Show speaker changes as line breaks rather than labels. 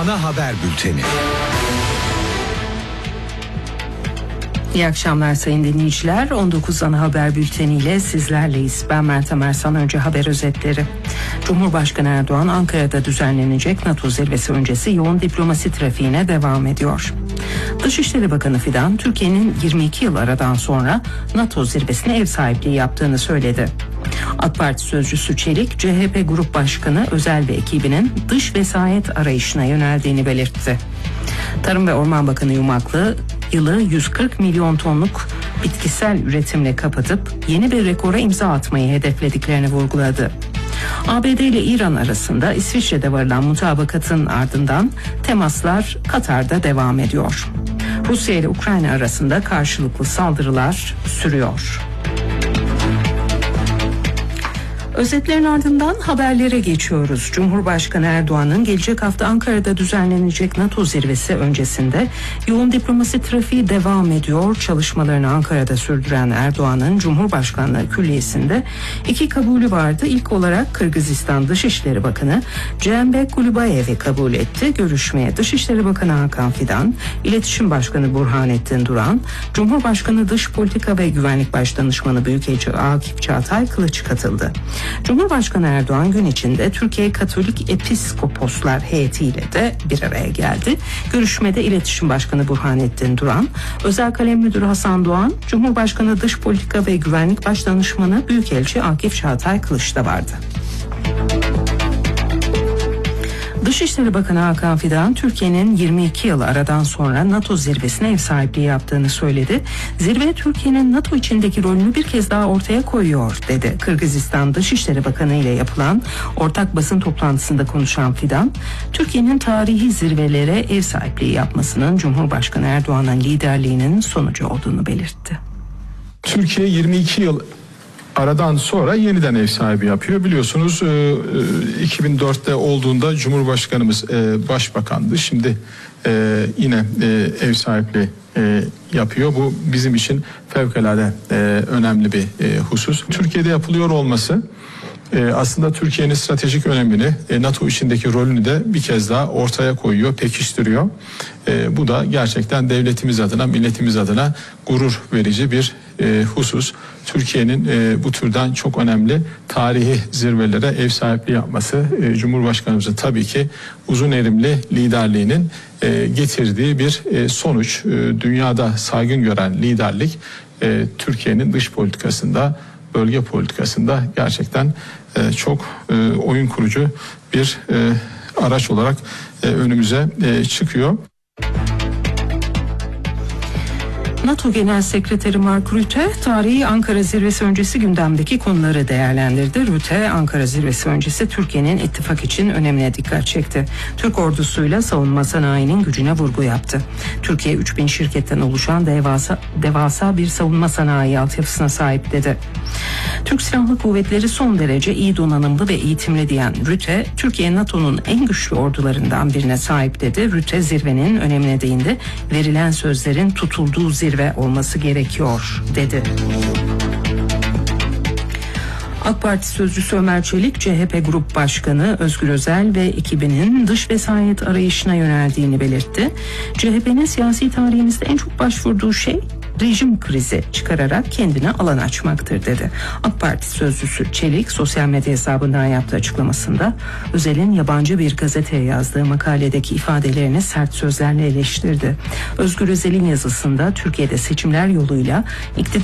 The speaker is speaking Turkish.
Ana Haber Bülteni.
İyi akşamlar sayın dinleyiciler. 19 Ana Haber Bülteni ile sizlerleyiz. Ben Meltem Ersan. Önce haber özetleri. Cumhurbaşkanı Erdoğan Ankara'da düzenlenecek NATO zirvesi öncesi yoğun diplomasi trafiğine devam ediyor. Dışişleri Bakanı Fidan, Türkiye'nin 22 yıl aradan sonra NATO zirvesine ev sahipliği yaptığını söyledi. AK Parti sözcüsü Çelik, CHP Grup Başkanı Özel ve ekibinin dış vesayet arayışına yöneldiğini belirtti. Tarım ve Orman Bakanı Yumaklı, yılı 140 milyon tonluk bitkisel üretimle kapatıp yeni bir rekora imza atmayı hedeflediklerini vurguladı. ABD ile İran arasında İsviçre'de varılan mutabakatın ardından temaslar Katar'da devam ediyor. Rusya ile Ukrayna arasında karşılıklı saldırılar sürüyor. Özetlerin ardından haberlere geçiyoruz. Cumhurbaşkanı Erdoğan'ın gelecek hafta Ankara'da düzenlenecek NATO zirvesi öncesinde yoğun diplomasi trafiği devam ediyor. Çalışmalarını Ankara'da sürdüren Erdoğan'ın Cumhurbaşkanlığı Külliyesi'nde 2 kabulü vardı. İlk olarak Kırgızistan Dışişleri Bakanı Ceenbek Gulbayev'i kabul etti. Görüşmeye Dışişleri Bakanı Hakan Fidan, İletişim Başkanı Burhanettin Duran, Cumhurbaşkanı Dış Politika ve Güvenlik Başdanışmanı Büyükelçi Akif Çağatay Kılıç katıldı. Cumhurbaşkanı Erdoğan gün içinde Türkiye Katolik Episkoposlar heyetiyle de bir araya geldi. Görüşmede İletişim Başkanı Burhanettin Duran, Özel Kalem Müdürü Hasan Doğan, Cumhurbaşkanı Dış Politika ve Güvenlik Başdanışmanı Büyükelçi Akif Çağatay Kılıç da vardı. Dışişleri Bakanı Hakan Fidan, Türkiye'nin 22 yıl aradan sonra NATO zirvesine ev sahipliği yaptığını söyledi. Zirve Türkiye'nin NATO içindeki rolünü bir kez daha ortaya koyuyor dedi. Kırgızistan Dışişleri Bakanı ile yapılan ortak basın toplantısında konuşan Fidan, Türkiye'nin tarihi zirvelere ev sahipliği yapmasının Cumhurbaşkanı Erdoğan'ın liderliğinin sonucu olduğunu belirtti.
Türkiye 22 yıl aradan sonra yeniden ev sahibi yapıyor. Biliyorsunuz 2004'te olduğunda Cumhurbaşkanımız başbakandı. Şimdi yine ev sahipliği yapıyor. Bu bizim için fevkalade önemli bir husus. Türkiye'de yapılıyor olması aslında Türkiye'nin stratejik önemini, NATO içindeki rolünü de bir kez daha ortaya koyuyor, pekiştiriyor. Bu da gerçekten devletimiz adına, milletimiz adına gurur verici bir husus. Türkiye'nin bu türden çok önemli tarihi zirvelere ev sahipliği yapması, Cumhurbaşkanımızın tabii ki uzun erimli liderliğinin getirdiği bir sonuç. Dünyada saygın gören liderlik Türkiye'nin dış politikasında, bölge politikasında gerçekten çok oyun kurucu bir araç olarak önümüze çıkıyor.
NATO Genel Sekreteri Mark Rutte, tarihi Ankara Zirvesi öncesi gündemdeki konuları değerlendirdi. Rutte, Ankara Zirvesi öncesi Türkiye'nin ittifak için önemine dikkat çekti. Türk ordusuyla savunma sanayinin gücüne vurgu yaptı. Türkiye 3000 şirketten oluşan devasa bir savunma sanayi altyapısına sahip dedi. Türk Silahlı Kuvvetleri son derece iyi donanımlı ve eğitimli diyen Rutte, Türkiye NATO'nun en güçlü ordularından birine sahip dedi. Rutte zirvenin önemine değindi. Verilen sözlerin tutulduğu zirve olması gerekiyor dedi. AK Parti sözcüsü Ömer Çelik, CHP Grup Başkanı Özgür Özel ve ekibinin dış vesayet arayışına yöneldiğini belirtti. CHP'nin siyasi tarihimizde en çok başvurduğu şey rejim krizi çıkararak kendine alan açmaktır dedi. AK Parti sözcüsü Çelik sosyal medya hesabından yaptığı açıklamasında Özel'in yabancı bir gazeteye yazdığı makaledeki ifadelerini sert sözlerle eleştirdi. Özgür Özel'in yazısında Türkiye'de seçimler yoluyla iktidar